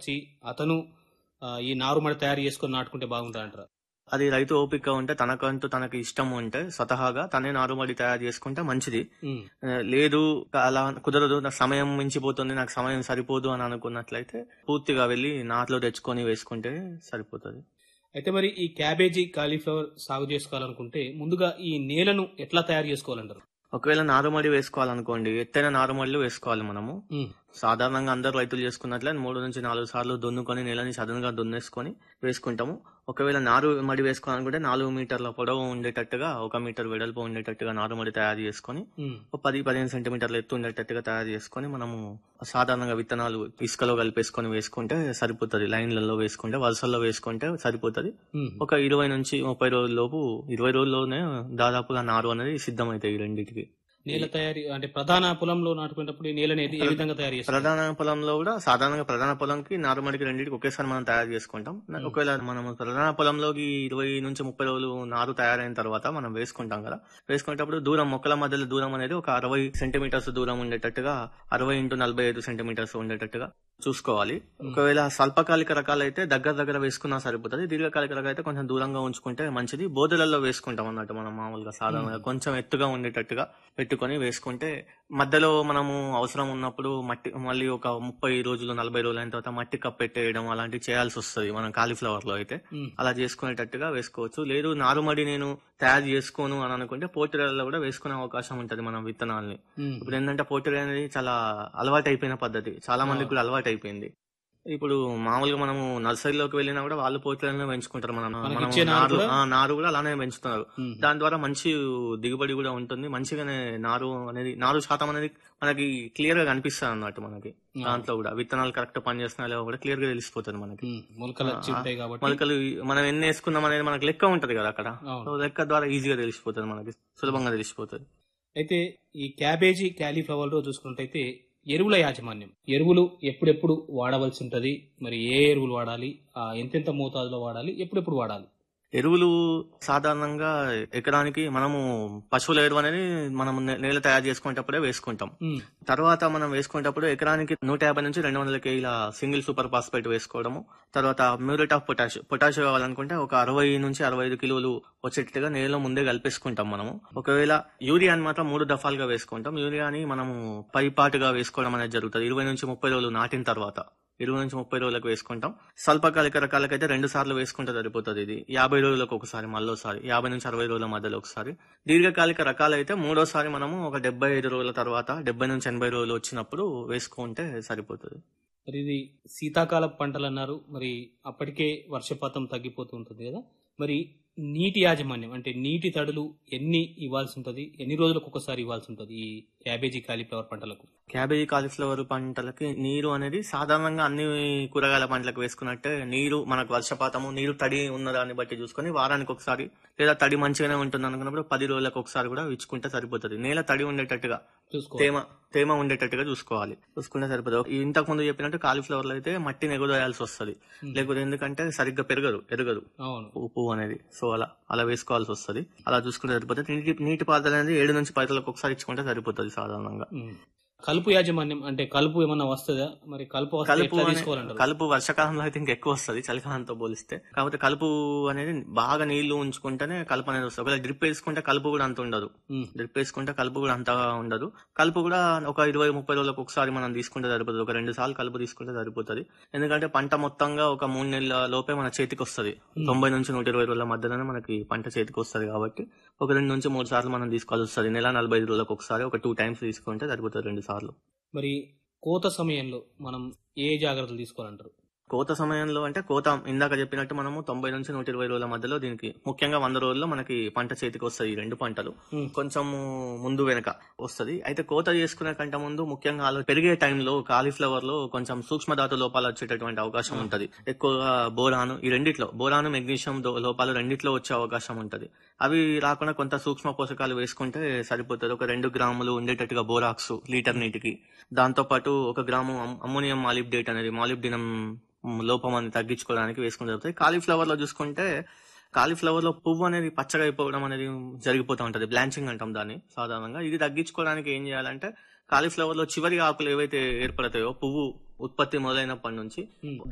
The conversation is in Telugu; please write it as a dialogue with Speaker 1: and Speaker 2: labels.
Speaker 1: వచ్చి అతను ఈ నారుమడి తయారు చేసుకొని నాటుకుంటే బాగుంటుందంటారా?
Speaker 2: అది రైతు ఓపిక ఉంటే, తనకంటూ తనకి ఇష్టం ఉంటే స్వతహాగా తనే నారుమడి తయారు చేసుకుంటే మంచిది. లేదు అలా కుదరదు, నాకు సమయం మించిపోతుంది, నాకు సమయం సరిపోదు అని అనుకున్నట్లయితే పూర్తిగా వెళ్ళి నాట్లో తెచ్చుకొని వేసుకుంటే సరిపోతుంది.
Speaker 1: అయితే మరి ఈ క్యాబేజీ, కాలీఫ్లవర్ సాగు చేసుకోవాలనుకుంటే ముందుగా ఈ నేలను ఎట్లా తయారు చేసుకోవాలంటారు?
Speaker 2: ఒకవేళ నారుమడి వేసుకోవాలనుకోండి, ఎత్తైన నారుమడిలో వేసుకోవాలి మనము. సాధారణంగా అందరు రైతులు చేసుకున్నట్లే 3 నుంచి 4 సార్లు దున్నుకొని నేలని సదనంగా దున్నేసుకొని వేసుకుంటాము. ఒకవేళ నారుమడి వేసుకోవాలనుకుంటే 4 మీటర్ల పొడవు ఉండేటట్టుగా, 1 మీటర్ వెడల్పు ఉండేటట్టుగా నారుమడి తయారు చేసుకొని 10-15 సెంటీమీటర్ల ఎత్తు ఉండేటట్టుగా తయారు చేసుకొని మనము సాధారణంగా విత్తనాలు ఇసుకలో కలిపేసుకొని వేసుకుంటే సరిపోతుంది. లైన్లలో వేసుకుంటే, వరుసల్లో వేసుకుంటే సరిపోతుంది. ఒక 20 నుంచి 30 రోజుల లోపు, 20 రోజుల్లోనే దాదాపుగా నారు అనేది సిద్ధమవుతాయి ఈ రెండింటికి.
Speaker 1: నేల తయారీ అంటే ప్రధాన పొలంలో నాటుకునేటప్పుడు ఈ నేలని ఏ విధంగా తయారు చేస్తారు?
Speaker 2: ప్రధాన పొలంలో కూడా సాధారణంగా ప్రధాన పొలంకి నారుమడికి రెండింటికి ఒకేసారి మనం తయారు చేసుకుంటాం. ఒకవేళ మనం ప్రధాన పొలంలోకి 20 నుంచి 30 రోజులు నారు తయారైన తర్వాత మనం వేసుకుంటాం కదా, వేసుకునేటప్పుడు దూరం, మొక్కల మధ్యలో దూరం అనేది ఒక 60 సెంటీమీటర్స్ దూరం ఉండేటట్టుగా, 60 x 45 సెంటీమీటర్స్ ఉండేటట్టుగా చూసుకోవాలి. ఒకవేళ స్వల్పకాలిక రకాలైతే దగ్గర వేసుకున్నా సరిపోతుంది. దీర్ఘకాలిక రకాలు అయితే కొంచెం దూరంగా ఉంచుకుంటే మంచిది. బోదెలలో వేసుకుంటాం అన్నట్టు మనం మామూలుగా సాధారణంగా కొంచెం ఎత్తుగా ఉండేటట్టుగా పెట్టుకొని వేసుకుంటే, మధ్యలో మనము అవసరం ఉన్నప్పుడు మట్టి మళ్ళీ ఒక 30 రోజులు 40 రోజులు అయిన తర్వాత మట్టి కప్పెట్టేయడం అలాంటివి చేయాల్సి వస్తుంది మనం కాలీఫ్లవర్ లో అయితే. అలా చేసుకునేటట్టుగా వేసుకోవచ్చు. లేదు నారుమడి నేను తయారు చేసుకోను అని అనుకుంటే పోటీలలో కూడా వేసుకునే అవకాశం ఉంటది మనం విత్తనాలని. ఇప్పుడు ఏంటంటే పోటీ అనేది చాలా అలవాటు అయిపోయిన పద్ధతి, చాలా మందికి కూడా అలవాటు అయిపోయింది. ఇప్పుడు మామూలుగా మనము నర్సరీలోకి వెళ్ళినా కూడా వాళ్ళు పోటీలను పెంచుకుంటారు, నారు కూడా అలానే పెంచుతున్నారు. దాని ద్వారా మంచి దిగుబడి కూడా ఉంటుంది. మంచిగానే నారు శాతం అనేది మనకి క్లియర్ గా కనిపిస్తుంది అన్నట్టు. మనకి దాంట్లో కూడా విత్తనాలు కరెక్ట్ పనిచేస్తున్నాయో కూడా క్లియర్ గా తెలిసిపోతుంది మనకి. మొలకలు మనం ఎన్ని వేసుకున్నాం అనేది మనకి లెక్క ఉంటది కదా అక్కడ, లెక్క ద్వారా ఈజీగా తెలిసిపోతుంది, మనకి సులభంగా తెలిసిపోతుంది.
Speaker 1: అయితే ఈ క్యాబేజీ, కాలీఫ్లవర్ లో చూసుకున్నట్టయితే ఎరువుల యాజమాన్యం, ఎరువులు ఎప్పుడెప్పుడు వాడవలసి ఉంటది, మరి ఏ ఎరువులు వాడాలి, ఎంతెంత మోతాదులో వాడాలి, ఎప్పుడెప్పుడు వాడాలి?
Speaker 2: ఎరువులు సాధారణంగా ఎకరానికి మనము పశువుల ఎరువు అనేది మనం నేల తయారు చేసుకునేటప్పుడే వేసుకుంటాం. తర్వాత మనం వేసుకునేటప్పుడు ఎకరానికి 150 నుంచి 200 కేజీల సింగిల్ సూపర్ ఫాస్ఫేట్ వేసుకోవడము. తర్వాత మ్యూరేట్ ఆఫ్ పొటాష్ కావాలనుకుంటే ఒక 60 నుంచి 65 కిలోలు వచ్చేటట్టుగా నేలలో ముందే కలిపేసుకుంటాం మనము. ఒకవేళ యూరియాని మాత్రం 3 దఫాలుగా వేసుకుంటాం. యూరియాని మనము పైపాటుగా వేసుకోవడం అనేది జరుగుతుంది 20 నుంచి 30 రోజులు నాటిన తర్వాత. 20 నుంచి 30 రోజులకు వేసుకుంటాం. స్వల్పకాలిక రకాలకైతే 2 సార్లు వేసుకుంటే సరిపోతుంది. ఇది 50 రోజులకు ఒకసారి, మళ్ళోసారి 50 నుంచి 60 రోజుల మధ్యలో ఒకసారి. దీర్ఘకాలిక రకాలైతే మూడోసారి మనము ఒక 75 రోజుల తర్వాత, 70 నుంచి 80 రోజులు వచ్చినప్పుడు వేసుకుంటే సరిపోతుంది.
Speaker 1: మరి ఇది శీతాకాల పంటలు అన్నారు, మరి అప్పటికే వర్షపాతం తగ్గిపోతూ ఉంటుంది కదా, మరి నీటి యాజమాన్యం అంటే నీటి తడులు ఎన్ని ఇవ్వాల్సి ఉంటది, ఎన్ని రోజులకు ఒకసారి ఇవ్వాల్సి ఉంటది ఈ క్యాబేజీ, కాలీఫ్లవర్ పంటలకు?
Speaker 2: క్యాబేజీ, కాలీఫ్లవర్ పంటలకి నీరు అనేది సాధారణంగా అన్ని కూరగాయల పంటలకు వేసుకున్నట్టే నీరు మనకు వర్షపాతము, నీరు తడి ఉన్నదాన్ని బట్టి చూసుకొని వారానికి ఒకసారి, లేదా తడి మంచిగానే ఉంటుంది అనుకున్నప్పుడు 10 రోజులకు ఒకసారి కూడా ఇచ్చుకుంటే సరిపోతుంది. నేల తడి ఉండేటట్టుగా, తేమ ఉండేటట్టుగా చూసుకుంటే సరిపోతుంది. ఇంతకు ముందు చెప్పినట్టు కాలీఫ్లవర్ లో అయితే మట్టిని ఎగుదోయాల్సి వస్తుంది, లేకపోతే ఎందుకంటే సరిగ్గా ఎరగదు పువ్వు అనేది. సో అలా వేసుకోవాల్సి వస్తుంది. అలా చూసుకుంటే సరిపోతుంది. నీటి పారుదల అనేది 7 నుంచి 10 రోజులకు ఒకసారి ఇచ్చుకుంటే సరిపోతుంది సాధారణంగా.
Speaker 1: కలుపు యాజమాన్యం అంటే కలుపు ఏమన్నా వస్తుందా? మరి
Speaker 2: కలుపు వర్షాకాలంలో అయితే ఇంకా ఎక్కువ వస్తుంది చలికాలంతో పోలిస్తే. కాకపోతే కలుపు అనేది బాగా నీళ్లు ఉంచుకుంటేనే కలుపు అనేది వస్తుంది. ఒకవేళ డ్రిప్ వేసుకుంటే కలుపు కూడా అంత ఉండదు. కలుపు కూడా ఒక 20-30 రోజులకు ఒకసారి మనం తీసుకుంటే సరిపోతుంది. ఒక 2 సార్లు కలుపు తీసుకుంటే సరిపోతుంది. ఎందుకంటే పంట మొత్తంగా ఒక 3 నెలల లోపే మన చేతికి వస్తుంది. 90 నుంచి 120 రోజుల మధ్యలోనే మనకి పంట చేతికి వస్తుంది. కాబట్టి ఒక 2 నుంచి 3 సార్లు మనం తీసుకోవాల్సి వస్తుంది. నెల 45 రోజులకు ఒకసారి ఒక 2 టైమ్స్ తీసుకుంటే సరిపోతుంది, 2 సార్లు.
Speaker 1: మరి కోత సమయంలో మనం ఏ జాగ్రత్తలు తీసుకోవాలంటారు?
Speaker 2: కోత సమయంలో అంటే కోత ఇందాక చెప్పినట్టు మనము 90 నుంచి 120 రోజుల మధ్యలో, దీనికి ముఖ్యంగా 100 రోజుల్లో మనకి పంట చేతికి వస్తుంది. ఈ 2 పంటలు కొంచెం ముందు వెనక వస్తుంది. అయితే కోత చేసుకునే కంటే ముందు ముఖ్యంగా పెరిగే టైంలో కాలీఫ్లవర్ లో కొంచెం సూక్ష్మధాతు లోపాలు వచ్చేటటువంటి అవకాశం ఉంటది. ఎక్కువగా బోరాను, ఈ రెండిట్లో బోరాను, మెగ్నీషియం లోపాలు రెండిట్లో వచ్చే అవకాశం ఉంటది. అవి రాకుండా కొంత సూక్ష్మ పోషకాలు వేసుకుంటే సరిపోతుంది. ఒక 2 గ్రాములు ఉండేటట్టుగా బోరాక్స్ లీటర్ నీటికి, దాంతో పాటు 1 గ్రాము అమ్మోనియం మాలిబ్డేట్ అనేది, మాలిబ్డినం లోపం అని తగ్గించుకోవడానికి వేసుకుని జరుగుతుంది. కాలీఫ్లవర్ లో చూసుకుంటే కాలీఫ్లవర్ లో పువ్వు అనేది పచ్చగా అయిపోవడం అనేది జరిగిపోతూ ఉంటది, బ్లాంచింగ్ అంటాం దాన్ని సాధారణంగా. ఇది తగ్గించుకోవడానికి ఏం చేయాలంటే కాలీఫ్లవర్ లో చివరి ఆకులు ఏవైతే ఏర్పడతాయో పువ్వు ఉత్పత్తి మొదలైనప్పటి నుంచి